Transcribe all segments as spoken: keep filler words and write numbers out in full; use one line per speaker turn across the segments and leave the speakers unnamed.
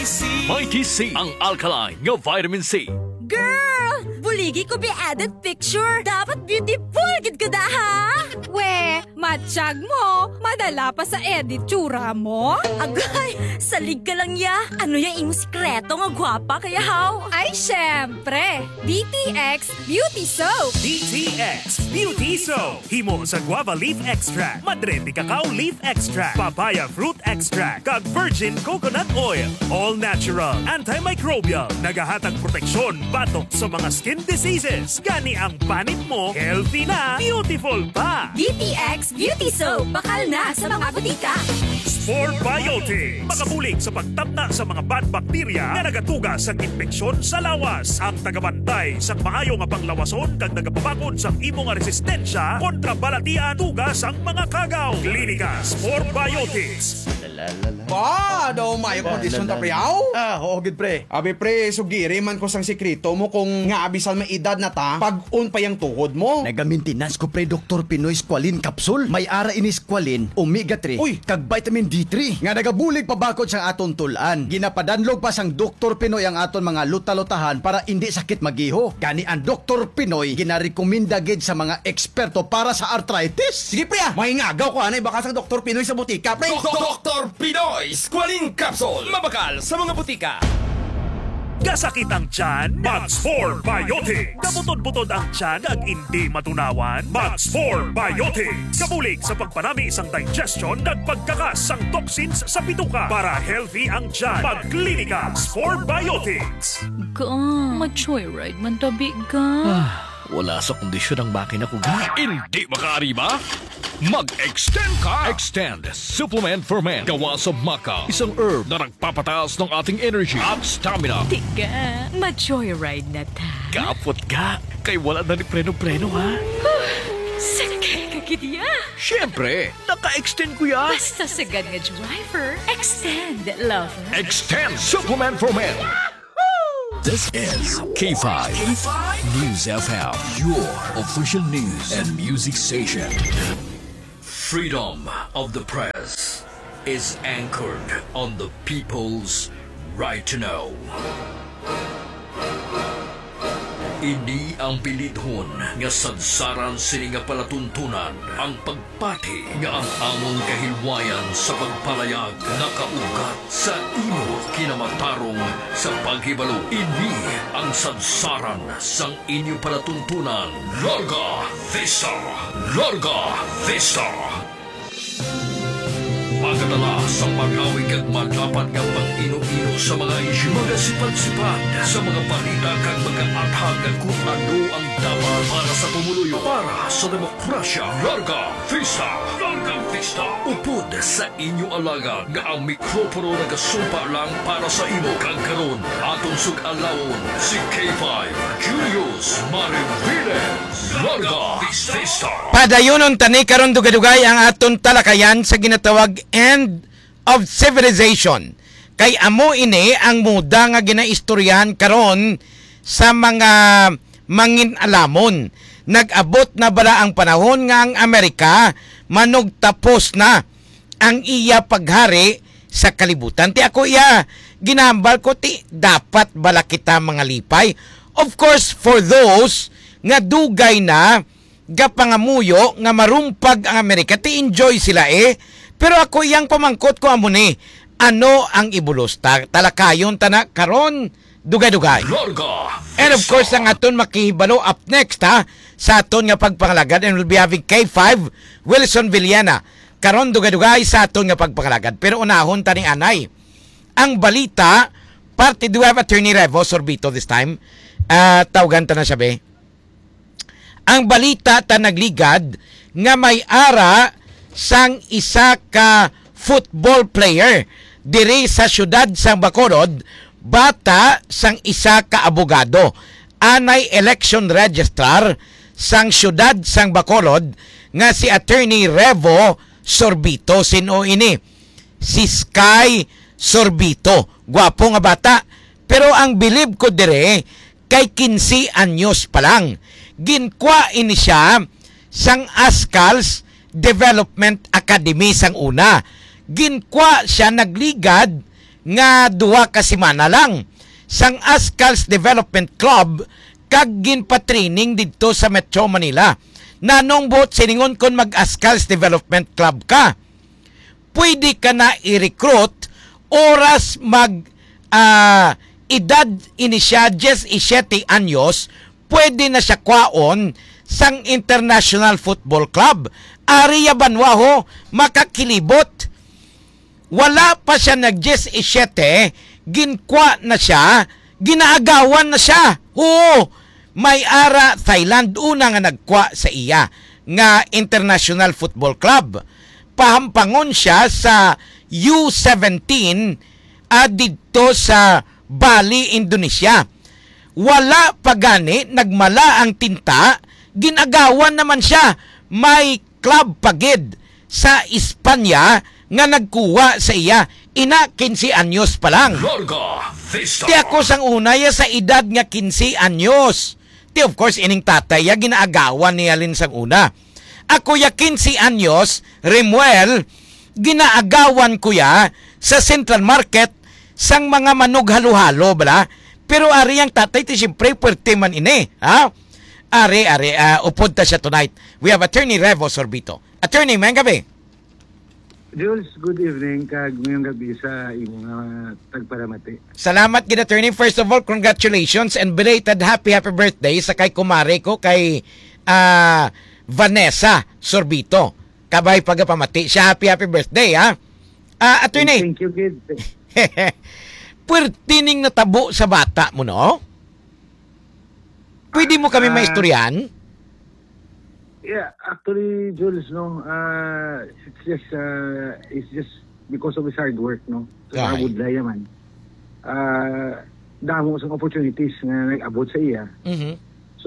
Mighty C.
Mighty C, ang alkaline nga vitamin C.
Girl! Buligi ko be added picture. Dapat beautiful gid ka da, ha?
We, matsyag mo. Madala pa sa edit tsura mo.
Agay, salig ka lang ya. Ano yung imong sikreto nga gwapa kaya how?
Ay, syempre. D T X Beauty Soap.
D T X Beauty Soap. Himo sa guava leaf extract, madre de cacao leaf extract, papaya fruit extract, kag virgin coconut oil. All natural, antimicrobial, nagahatag proteksyon batok sa mga skin diseases. Gani ang panit mo, healthy na, beautiful pa.
D T X Beauty Soap. Bakal na sa mga butika.
Spore Biotics. Makabulig sa pagtabna sa mga bad bacteria na nagatuga sa infeksyon sa lawas. Ang tagabantay sa maayo nga panglawason kag nagapabakod sa imo nga resistensya kontra balatian tugas ang mga kagaw. Klinika Spore Biotics.
Ba, daw mayo kondisyon ta preaw?
Ah, oo, gid pre.
Abi pre, sugiri man ko sang sikreto mo kung nga abisan may edad na ta, pag-on pa yung tuhod mo.
Nagamintinas ko pre Doktor Pinoy Squalene Capsule. May ara ini Squalene, omega three,
Uy.
kag vitamin D three. Nga nagabulig pa bakod sang aton tulan. Ginapadanlog pa sang Doktor Pinoy ang aton mga luta-lutahan para hindi sakit magiho. Gani ang Doktor Pinoy ginarekomenda gid sa mga eksperto para sa arthritis.
Sige pre ah, mahingagaw ko anay baka sang Doktor Pinoy sa butika pre.
Doktor Pinoy Squalene Capsule. Mabakal sa mga butika.
Kasakit ang tiyan, Max four Biotics. Kabutod-butod ang tiyan ag hindi matunawan, Max four Biotics. Kabulig sa pagpanami isang digestion at pagkakas ang toxins sa bituka para healthy ang tiyan. Magklinika Max four Biotics.
Ka, ma-joyride man tabi ka.
Wala sa kondisyon ang makina ko ga.
Hindi makaari ba?
Mag-extend ka! Extend Supplement for Men. Gawa sa maca. Isang herb na nagpapataas ng ating energy at stamina.
Tika, ma-joyride na ta.
Kapot ka. Kay wala na ni preno-preno ha.
Sakay ka kitiya.
Siyempre, naka-extend ko ya.
Basta sagad nga driver, extend, lover.
Extend Supplement for Men. This is K five. K five News F M, your official news and music station. Freedom of the press is anchored on the people's right to know. Ini ang pilithon nga sadsaran sini nga palatuntunan ang pagpati nga ang among kahilwayan sa pagpalayag nakaugat sa imo kinamatarong sa paghibalo. Ini ang sadsaran sang inyo palatuntunan. Larga Vista! Larga Vista! Magadala sa pag-awig at madapat nga pang-ino-ino sa mga isyu. Mga sipad-sipad sa mga balita kag mga athag kung ano ang dapat para sa pumuluyo. Para sa demokrasya. Larga Vista! Larga Vista! Upod sa inyo alaga nga ang mikropono nagasumpa lang para sa imo. Kag karon atong sug-alawon si K five Julius Mariviles. Larga Vista!
Padayonon tani karon dugadugay ang aton talakayan sa ginatawag End of Civilization. Kay amo ini ang muda nga ginaistoryahan karon sa mga mangin-alamon. Nag-abot na bala ang panahon nga ang Amerika manugtapos na ang iya paghari sa kalibutan. Ti ako iya ginambal ko ti dapat bala kita mga lipay. Of course for those nga dugay na gapangamuyo nga marumpag ang Amerika ti enjoy sila eh. Pero ako iyang pamangkot ko amo ni ano ang ibulos ta talakayon tana karon dugay-dugay. And of course ang aton makihibalo up next ha sa aton nga pagpangalagad, and we'll be having K five Wilson Villena karon dugay-dugay sa aton nga pagpangalagad. Pero unahon tani anay ang balita parte. Do we have Attorney Revo Sorbito this time? Uh, tawagan ta na siya be. Ang balita ta nagligad nga may ara sang isa ka football player diri sa syudad sang Bacolod, bata sang isa ka abogado. Anay election registrar sang syudad sang Bacolod nga si Attorney Revo Sorbito. Sino ini? Si Sky Sorbito. Gwapo nga bata. Pero ang bilib ko dire kay quince anyos pa lang. Ginkwa ini siya sang Ascals Development Academy sang una. Ginkwa siya nagligad nga duha ka semana lang sang Ascals Development Club kag ginpa-training didto sa Metro Manila. Nanong bot siningon kon mag-Ascals Development Club ka, pwede ka na i-recruit oras mag uh, edad inisya seventeen anyos, pwede na siya kwaon sang International Football Club. Ariya banwaho makakilibot. Wala pa siya nag seventeen, ginkwa na siya, ginaagawan na siya. Oo, may ara Thailand una nga nagkwa sa iya nga International Football Club. Pahampangon siya sa U seventeen at dito sa Bali, Indonesia. Wala pa gani, nagmala ang tinta, ginagawan naman siya. May club pagid sa Espanya nga nagkuha sa iya. Ina, fifteen anyos pa lang.
Larga Vista.
Ti ako sang unay sa edad nga fifteen anyos. Ti of course, ining tatay ya, ginaagawan niya lin sang una. Ako ya fifteen anyos, Remuel, ginaagawan ko ya sa Central Market sang mga manog halo-halo, bala. Pero ari ang tatay, ti siyempre, puwerte man ini. Ha? Ari, ari, uh, upod ta siya tonight. We have Attorney Revo Sorbito. Attorney, mayang gabi.
Jules, good evening. Kag ngayong gabi sa imong uh, tagparamati.
Salamat, gid Attorney. First of all, congratulations and belated happy, happy birthday sa kay kumare ko, kay uh, Vanessa Sorbito. Kabay pagapamati siya. Happy, happy birthday, ha? Uh, Attorney.
Thank you, kid.
Pwertining natabo sa bata mo, no? Pwede mo kami uh, maistoryan?
Yeah, actually, Jules, no, uh, it's just, uh, it's just because of his hard work, no? So,
Ay.
abot na yaman. Uh, damo sa opportunities na nag-abot sa iya.
Mm-hmm.
So,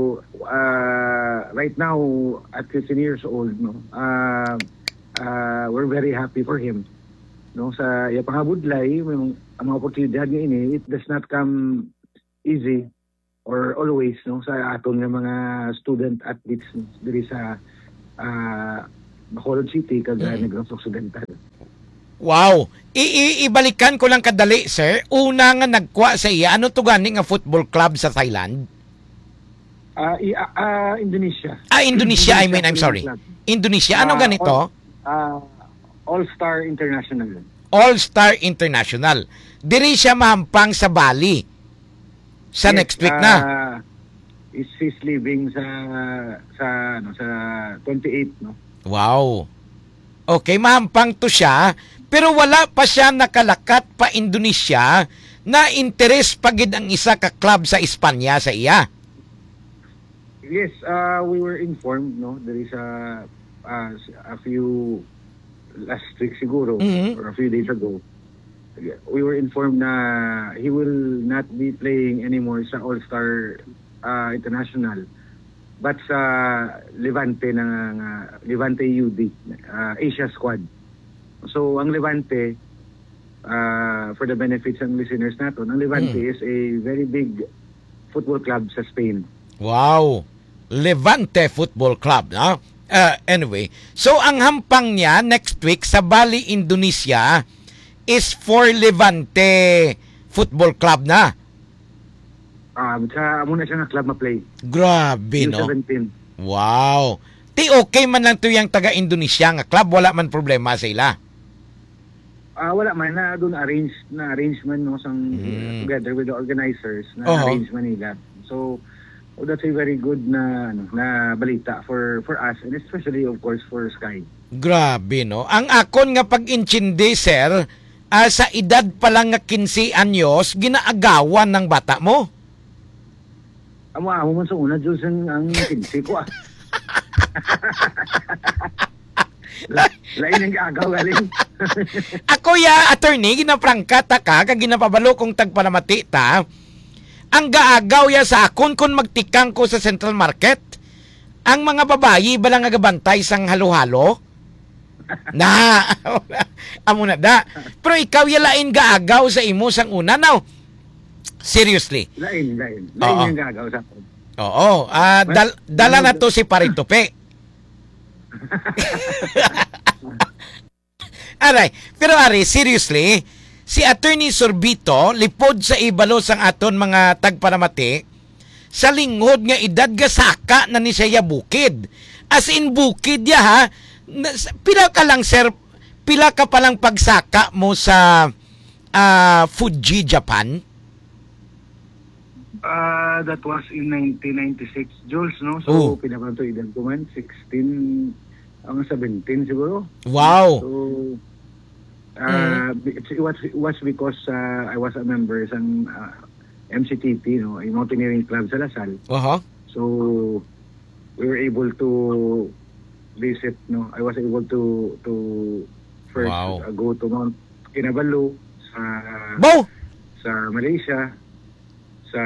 uh, right now, at fifteen years old, no, uh, uh, we're very happy for him. No, sa iya pangabudlay, may ang mga oportunidad niya ini, it does not come easy or always, no, sa aton nga mga student athletes no, diri sa uh, Bacolod City kag mm. Negros Occidental.
Wow. I- I- ibalikan ko lang kadali, sir. Una nga nagkwa sa iya, ano to gani nga football club sa Thailand?
Uh, i- uh, uh, Indonesia.
Ah, Indonesia, Indonesia I mean, I'm sorry.
Club.
Indonesia, ano
Uh,
ganito?
Uh, All-Star International.
All-Star International. Diri siya mahampang sa Bali. Sa
Yes,
next week
uh,
na.
Is he's leaving sa sa ano sa twenty-eight, no.
Wow. Okay, mahampang to siya, pero wala pa siya nakalakat pa Indonesia na interes pagid ang isa ka club sa Espanya sa iya.
Yes, uh, we were informed, no. There is a uh, a few last week siguro
Mhm.
or a few days ago. We were informed na he will not be playing anymore sa All-Star uh, International but sa Levante ng uh, Levante U D uh, Asia squad. So ang Levante uh, for the benefits ng listeners natin, ang Levante
Mm.
is a very big football club sa Spain.
Wow. Levante Football Club, no? Uh, anyway, so ang hampang niya next week sa Bali, Indonesia is for Levante Football Club na.
Um, sa amo na siya nga club ma-play.
Grabe,
U
no?
seventeen.
Wow. Ti okay man lang to yung taga-Indonesia nga club, wala man problema sa ila.
Ah, wala man na doon arrange na arrangement no sang
Mm.
together with the organizers na
Oo.
arrangement nila. So oh, that's a very good na ano, na balita for for us and especially of course for Sky.
Grabe, no? Ang akon nga pag-intindi, sir, ah, sa edad pa lang nga fifteen anyos, ginaagawan ng bata mo.
Amo amo man sa una Diyos ang ang kinsi ko ah. La, lain ang gaagaw galing.
Ako ya, attorney, ginaprangka ta ka, kag ginapabalo kong tagpanamati ta, ang gaagaw ya sa akon kung magtikang ko sa Central Market, ang mga babayi ba lang agabantay sang halo-halo? Na, amo na da. Pero ikaw ya lain gaagaw sa imo sang una, now. Seriously.
Lain, lain. Lain
Oo.
ang gaagaw sa akin.
Oo, ah, dal- dala na to si Paritope. Aray, pero ari, seriously, si Attorney Sorbito lipod sa ibalo sang aton mga tagparamati sa linghod nga edad ga saka na ni siya bukid. As in bukid ya ha. Pila ka lang sir, pila ka palang pagsaka mo sa uh, Fuji, Japan?
Uh, that was in nineteen ninety-six, Jules, no? So,
Oh.
pinaman to edad ko man, sixteen, ang seventeen siguro.
Wow.
So, uh, it, it, was, it was because uh, I was a member sa uh, M C T P, no? A Mountaineering Club sa Lasal.
Uh-huh.
So, we were able to visit, no? I was able to to first
Wow.
uh, go to Mount Kinabalu sa
Bo!
sa Malaysia, sa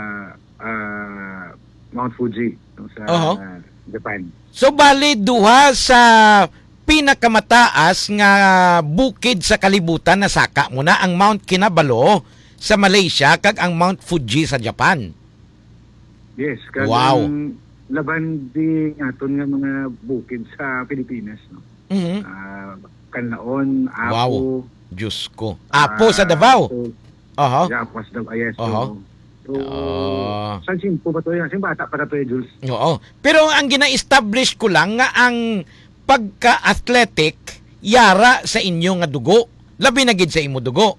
uh, Mount Fuji, no? Sa
Uh-huh.
uh, Japan.
So bali duha sa pinakamataas nga bukid sa kalibutan na saka mo na ang Mount Kinabalu sa Malaysia kag ang Mount Fuji sa Japan.
Yes, kag
Wow.
ang laban di aton nga mga bukid sa Pilipinas, no.
Mhm.
Uh, Kanlaon, Apo,
Wow. Diyos ko. Apo sa Davao.
So,
Aha.
yeah, Apo sa Davao, yes. So,
Uh-huh.
so
Ah.
saan simpo pa to yan? Saan bata pa na to eh, Jules?
Oo. Pero ang gina-establish ko lang nga ang pagka-athletic yara sa inyo nga dugo. Labi na gid sa imo dugo.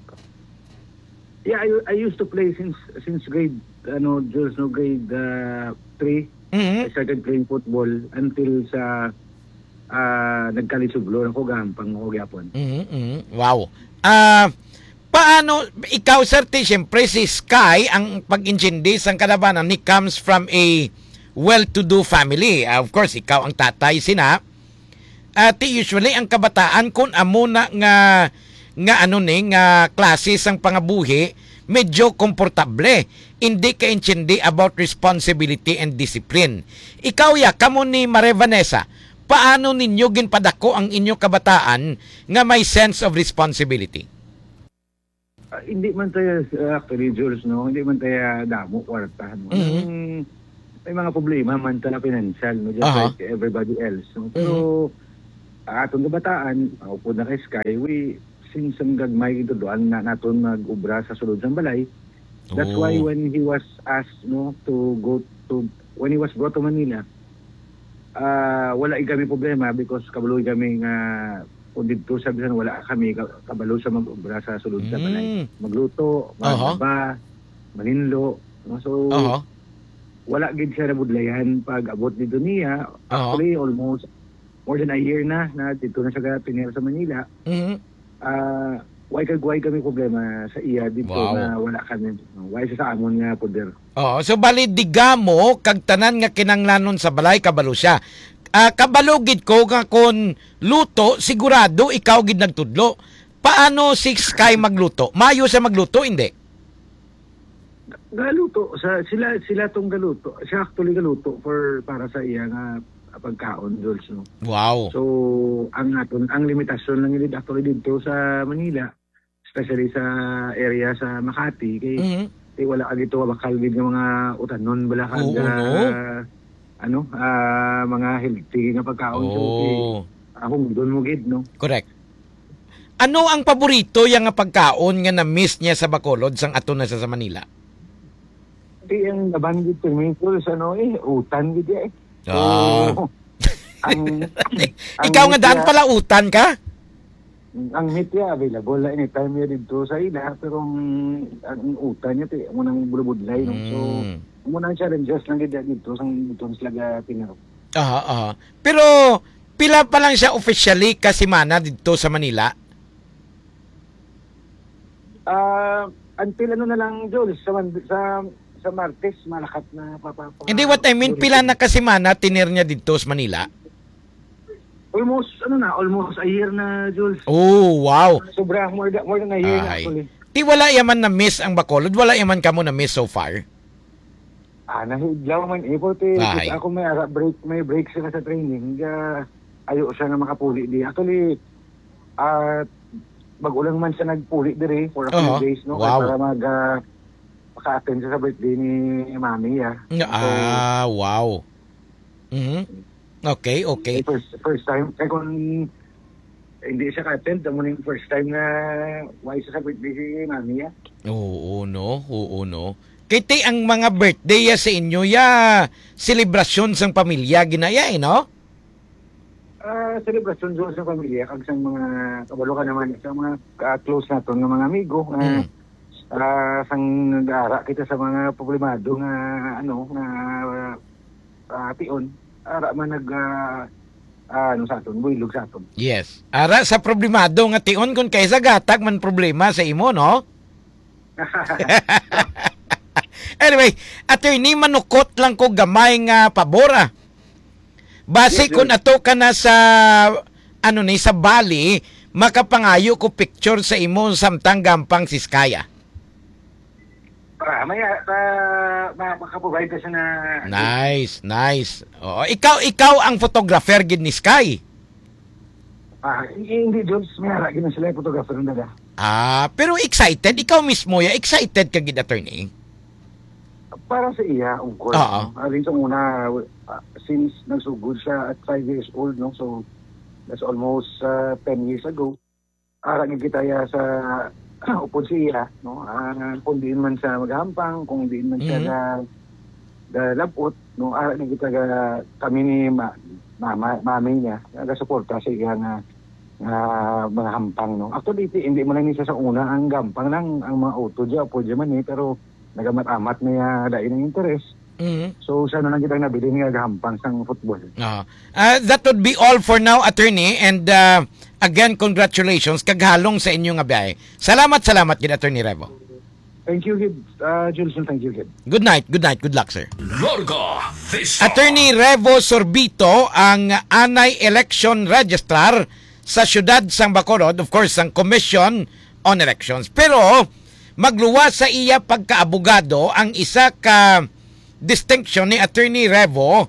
Yeah, I, I used to play since since grade, ano, Jules, no, grade uh, three.
Mhm.
I started playing football until sa uh, nagkalisuglo ako gampang ako gyapon.
Mhm. mhm. Wow. Ah, paano ikaw sir, ti syempre si Sky ang pag-intindi sang kalabanan ni comes from a well-to-do family. Uh, of course, ikaw ang tatay sina. At usually ang kabataan kun amo na nga nga ano ni nga klase sang pangabuhi medyo komportable. Hindi ka intindi about responsibility and discipline. Ikaw ya, kamo ni Mare Vanessa, paano ninyo ginpadako ang inyo kabataan nga may sense of responsibility?
Uh, hindi man tayo, uh, actually, Jules, no? Hindi man tayo damo, kwarta. No?
Mhm.
Mm, may mga problema man tala financial, no? Just
Aha.
like everybody else. No? Pero, uh, atong kabataan, ako na kay Sky, we, since ang gagmay ito doon na naton mag-ubra sa sulod ng balay, that's
Oh.
why when he was asked, no, to go to, when he was brought to Manila, uh, wala kami problema because kabuloy kami nga, kung dito sabi na wala kami kabalo sa mag-ubra sa sulod sa balay.
Mm.
Magluto,
Aha.
magbaba, maninlo. No? So,
Aha.
wala gid siya nabudlayan pag abot dito niya.
Aha.
Actually, almost more than a year na na dito na siya pinira sa Manila.
Mhm.
Ah, why kag why kami problema sa iya dito
Wow.
na wala kami. Why siya sa amon nga poder.
Oh, so bali digamo kag tanan nga kinanglanon sa balay kabalo siya. Ah, kabalo gid ko nga kon luto sigurado ikaw gid nagtudlo. Paano si Sky magluto? Mayo siya magluto hindi?
Galuto sa sila sila tong galuto. Siya actually galuto for para sa iya nga pagkaon, Jules, no.
Wow.
So, ang aton ang limitasyon lang gid actually dito sa Manila, especially sa area sa Makati kay
Mhm.
kay wala ka dito bakal gid nga mga utanon bala ka
Oo,
nga,
no?
ano ah, mga healthy nga pagkaon so kay
Oh,
ahong doon mo gid, no.
correct. Ano ang paborito yang nga pagkaon nga na-miss niya sa Bacolod sang aton na siya sa Manila?
Di ang nabanggit ko minsan sa ano eh utan gid eh. So,
Ah.
ang,
Ikaw nga daan
meat
pala utan ka?
niya- ang meat niya available na anytime niya dito sa ila pero ang, ang utan niya ti mo nang bulubudlay, no. So
Mm.
mo nang challenges lang gid dito sang dito sa laga pinaro.
Aha, aha. Pero pila pa lang siya officially kasi mana dito sa Manila?
Ah, until ano na lang, Jules, sa Man- sa sa Martes malakat na papapa.
Hindi, what I mean, pila na kasi mana tinir niya dito sa Manila?
Almost ano na, almost a year na, Jules.
Oh, wow.
Sobra more than, more than a year na
Ay.
actually.
Di wala yaman na miss ang Bacolod? Wala yaman ka mo na miss so far?
Ah, nahiglaw man eh, porque
Ay.
ako may ara- break, may break sila sa training. Kaya ayo siya nga makapuli di. Actually, ah, bagulang man siya nagpuli dire for a few
Uh-huh.
days, no?
Wow.
Para mag uh, maka-attend siya sa birthday ni Mami, ah.
Ah, wow. Mhm. Okay, okay.
First first time kaya kung hindi siya ka-attend. Amo yung first time na why sa birthday si mami ya.
Oo, no? Oo, no? Kiti ang mga birthday ya sa inyo, ya selebrasyon sang pamilya ginaya, eh, no?
Uh, celebration doon sa pamilya, kag sa mga kabalo ka naman, sa mga uh, close nato ng mga amigo, uh,
Mm.
uh, sang nag-aara kita sa mga problemado nga, ano, nga uh, uh, tion, ara man nag, uh, uh, ano sa aton, builog sa aton.
Yes. Ara sa problemado nga tion kung kaysa gatag man problema sa imo, no? Anyway, attorney, manukot lang ko gamay nga pabora. Base
Yes,
kung
sir.
ato ka na sa ano ni sa Bali, makapangayo ko picture sa imo samtang gampang siskaya.
Para maya, uh, makaprovide ka siya na...
Nice, nice. Oo, ikaw ikaw ang photographer gid ni Sky.
Ah, hindi, Jones, may hara, gina sila yung photographer ng dada.
Ah, pero excited ikaw mismo ya, excited ka gid attorney.
Para sa iya, of course.
Oo.
No? Alin sa una, uh, since nagsugod siya at five years old, no? So, that's almost uh, ten years ago. Arang kita ya sa upod siya, no? Uh, kung diin man siya maghampang, kung diin man siya
Mhm.
na labot, no? Arang kita ga, kami ni ma, mama, mami niya, nagasuporta sa iya na uh, mga hampang, no? Actually, hindi mo lang niya sa una ang gampang lang, ang mga auto dyan, po dyan man eh, pero nagamat-amat niya dahil ng interes.
Mhm.
So, siya na lang kitang nabili niya gahampang sang football.
Ah, ah, that would be all for now, attorney, and uh, again congratulations kaghalong sa inyong biyahe. Salamat, salamat gid attorney Revo.
Thank you, Gid. Uh, Julson, thank you, Gid.
Good night, good night, good luck, sir.
Larga Vista.
Attorney Revo Sorbito ang anay election registrar sa siyudad sang Bacolod, of course, ang Commission on Elections. Pero magluwas sa iya pagkaabogado ang isa ka distinction ni Attorney Revo,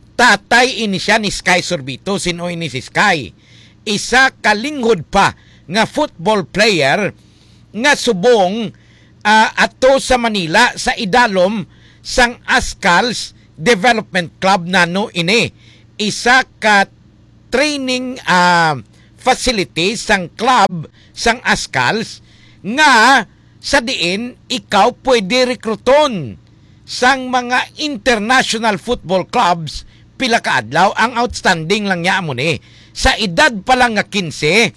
tatay ini siya ni Sky Sorbito. Sino ini si Sky? Isa kalinghod pa nga football player nga subong uh, ato sa Manila sa idalom sang Ascals Development Club nano ini. Isa ka training uh, facility sang club sang Ascals nga sa diin ikaw pwede rekruton sang mga international football clubs pila ka adlaw. Ang outstanding lang niya mo ni sa edad pa lang nga fifteen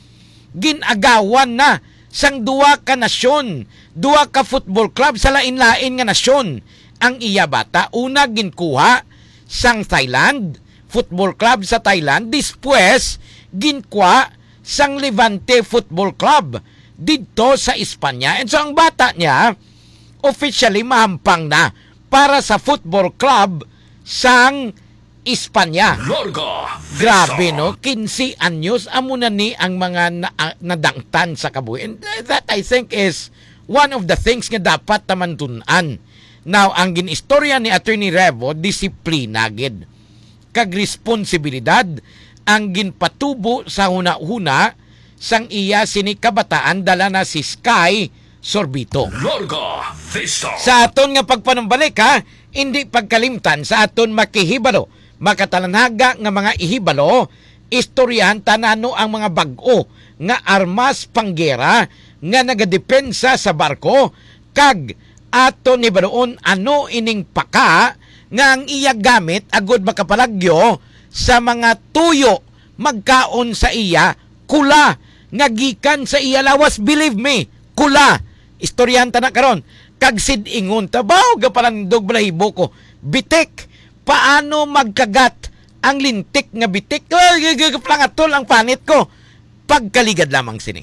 ginagawan na sang duwa ka nasyon, duwa ka football club sa lain-lain nga nasyon. Ang iya bata una ginkuha sang Thailand, football club sa Thailand, dispwes ginkuha sang Levante Football Club dito sa Espanya. And so ang bata niya officially mahampang na para sa football club sang Espanya.
Larga
Grabe, no? fifteen anyos amo na ni ang mga na, uh, nadangtan sa kabuhi. And that I think is one of the things nga dapat tamantunan. Now, ang ginistorya ni Attorney Revo, disiplina gid. Kag responsibilidad ang ginpatubo sa huna-huna sang iya sini kabataan dala na si Sky Sorbito.
Larga Vista.
Sa aton nga pagpanumbalik ha, hindi pagkalimtan sa aton makihibalo, makatalanaga nga mga ihibalo, istoryahan tanano ang mga bag-o nga armas panggera nga nagadepensa sa barko, kag aton ni baroon ano ining paka nga ang iya gamit agud makapalagyo sa mga tuyo magkaon sa iya kula nga gikan sa iya lawas. Believe me, kula istoryahan ta na karon. Kag sid-ingon tabaw gapalandog balahibo ko, bitik paano magkagat ang lintik nga bitik. Plangatol ang panit ko. Pagkaligad lamang sini.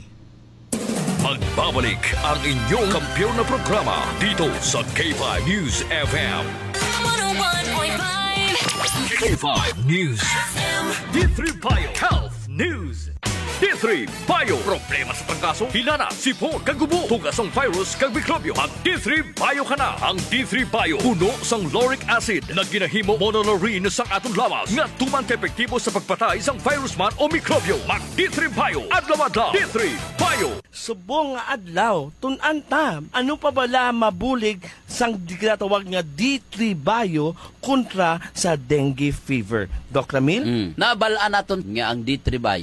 Magbabalik ang inyong kampiyon na programa dito sa K five News F M.
one oh one point five
K five News F M.
D three Bio Health News. D three Bio. Problema sa pangkaso, hinana, sipon, kagubo, tugas ang virus, kag mikrobyo. Mag D three Bio ka na. Ang D three Bio, puno sang lauric acid na ginahimo monolaurin sang atong lawas nga tuman ka-epektibo sa pagpatay sang virus man o mikrobyo. Mag D three Bio. Adlaw-adlaw. D three Bio.
Subong nga adlaw, tunan ta, ano pa bala mabulig sang ginatawag nga D three Bio kontra sa dengue fever. Doc Ramil?
Mm. Nabalaan naton nga ang D three Bio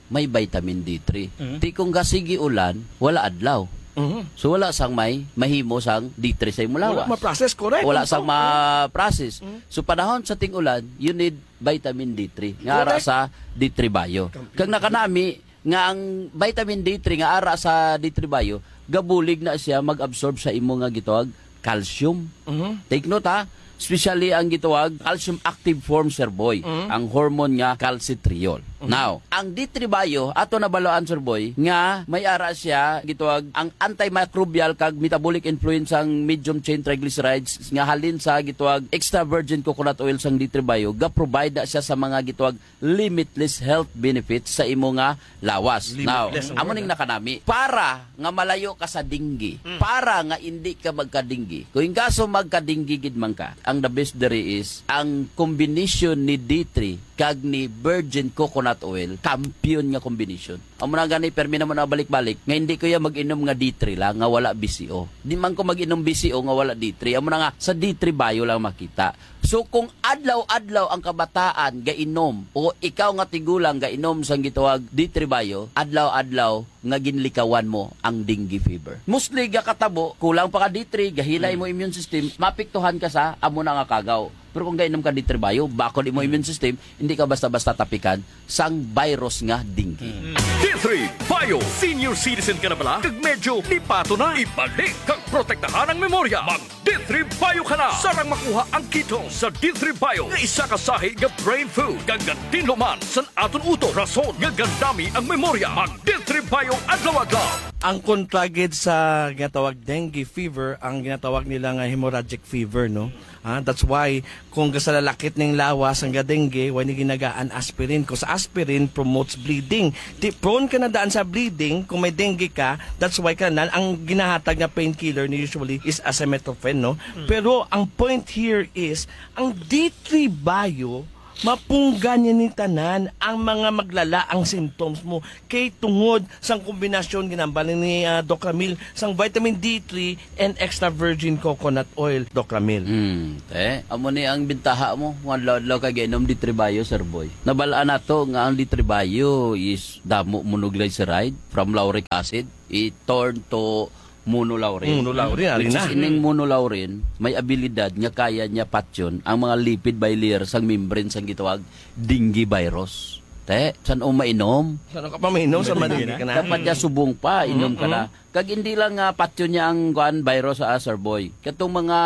may vitamin D three. Mm-hmm. Ti kung gasigi ulan, wala adlaw. Mm-hmm. So wala sang may mahimo sang D three sa imong lawas.
Wala ma-process, correct.
Wala sang ma-process. Mm-hmm. So panahon sa ting-ulan, you need vitamin D three nga ara sa D three Bio. Kag nakanami nga ang vitamin D three nga ara sa D three Bio, gabulig na siya mag-absorb sa imo nga gitawag calcium. Mm-hmm. Take note ha. Especially ang gitawag calcium active form, Sir Boy. Mm-hmm. Ang hormone nga calcitriol. Mm-hmm. Now, ang D three Bio ato nabaloan, Sir Boy, nga may ara siya gitawag ang antimicrobial kag metabolic influence ang medium chain triglycerides nga halin sa gitawag extra virgin coconut oil sang D three Bio, ga provide siya sa mga gitawag limitless health benefits sa imo nga lawas. Limitless. Now, amo ning nakanami para nga malayo ka sa dinggi, mm. para nga hindi ka magkadinggi. Kung kaso magkadinggi gid man ka, ang the best there is ang combination ni D three kag ni virgin coconut oil, kampiyon nga combination. Amo na gani permi naman na balik-balik nga hindi ko ya mag-inom nga D three lang nga wala B C O. Di man ko mag-inom B C O nga wala D three. Amo na nga sa D three Bio lang makita. So kung adlaw-adlaw ang kabataan gainom o ikaw nga tigulang gainom sang gitawag D three Bio, adlaw-adlaw nga ginlikawan mo ang dengue fever. Mostly ga katabo, kulang pa ka D three, gahilay mo immune system, mapiktuhan ka sa amo na nga kagaw. Pero kung gainom ka D three Bio, bakod imo immune system, hindi ka basta-basta tapikan sang virus nga dengue.
D three Bio, senior citizen ka na bala? Kag medyo lipato na, ibalik kag protektahan ang memorya. Mag D three Bio ka na. Sarang makuha ang keto sa D three Bio nga isa ka sahi nga brain food. Kag tinluman san aton uto. Rason nga gandami ang memorya. Mag D three Bio adlaw-adlaw.
Ang kontragid sa ginatawag dengue fever, ang ginatawag nila nga hemorrhagic fever, no? Ah, that's why kung sa lalakit ng lawas ang dengue, why ni ginagaan aspirin. Kung sa aspirin promotes bleeding. Di prone ka na daan sa bleeding kung may dengue ka, that's why ka na ang ginahatag na painkiller ni usually is acetaminophen, no? Mm. Pero ang point here is ang D three Bio mapunggan niya ni tanan ang mga maglala ang symptoms mo kay tungod sang kombinasyon ginambal ni uh, Doc Ramil sang vitamin D three and extra virgin coconut oil, Doc Ramil.
Hmm. Eh, amo ni ang bintaha mo, mga law ka ginom D three Bio, Sir Boy. Nabalaan nato nga ang D three Bio is damo monoglyceride from lauric acid. It turn to monolaurin.
Monolaurin,
Which
na.
is ining monolaurin, may abilidad nga kaya niya patyon ang mga lipid bilayer sang membrane sang gitawag dengue virus. Te, saan o mainom?
Saan ka pa mainom? Saan madingi ka na?
Dapat niya subong pa, inom ka na. Kag hindi lang nga patyo niya ang kuan virus sa Sir Boy. Katong mga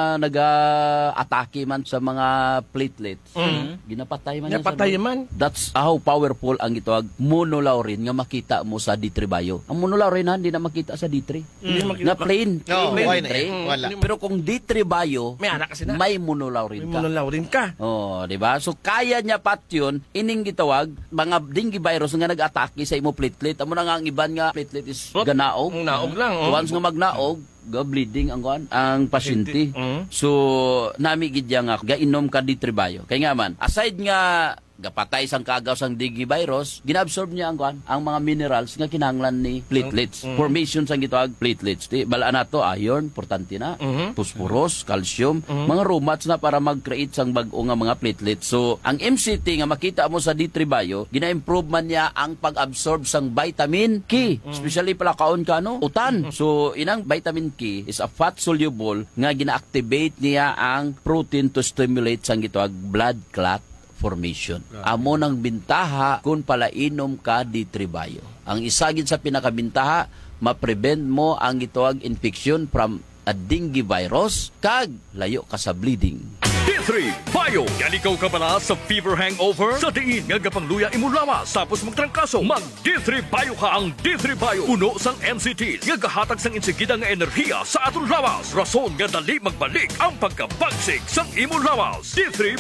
naga-atake man sa mga platelets, mm. ginapatay man yan.
Ginapatay man.
That's how powerful ang gitawag monolaurin nga makita mo sa D three Bio. Ang monolaurin ha, hindi na makita sa D three. Mm. Na plain.
No,
plain
why
D three.
na? Wala.
Pero kung D three Bio,
may anak kasi na.
May monolaurin ka.
May monolaurin ka.
Oh, di ba? So kaya niya patyon ining gitawag mga dengue virus nga nag-atake sa imo platelet. Amo na nga ang iban nga platelet is ganaog.
Naog lang. Oh.
Once nga magnaog, ga bleeding ang kuan ang pasyente. Mm-hmm. So nami gid nga gainom ka D three Bio. Kay nga man, aside nga gapatay sang kagaw sang dengue virus, ginabsorb niya ang kuan ang mga minerals nga kinahanglan ni platelets. Mm-hmm. Formation sang gitawag platelets. Di balaan nato iron, importante na, mm-hmm. phosphorus, calcium, mm-hmm. mga romats na para mag-create sang bag-o nga mga platelets. So ang M C T nga makita mo sa D three Bio, gina-improve man niya ang pag-absorb sang vitamin K, mm-hmm. especially pala kaon ka no, utan. Mm-hmm. So inang vitamin K is a fat soluble nga gina-activate niya ang protein to stimulate sang gitawag blood clot formation. Amo nang bintaha kung palainom ka D three Bio. Ang isagid sa pinakabintaha, ma-prevent mo ang gitawag infection from a dengue virus kag layo ka sa bleeding.
D three Bio. Yan ikaw ka bala sa fever hangover? Sa diin nga gapangluya imo lawas tapos magtrangkaso. Mag D three Bio ka. Ang D three Bio puno sang N C Ts nga gahatag sang insigida nga enerhiya sa aton lawas. Rason nga dali magbalik ang pagkabagsig sang imo lawas. D three